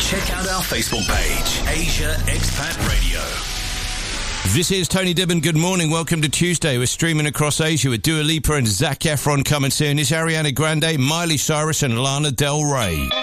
check out our Facebook page, Asia Expat Radio. This is Tony Dibben. Good morning. Welcome to Tuesday. We're streaming across Asia with Dua Lipa and Zac Efron coming soon. It's Ariana Grande, Miley Cyrus and Lana Del Rey.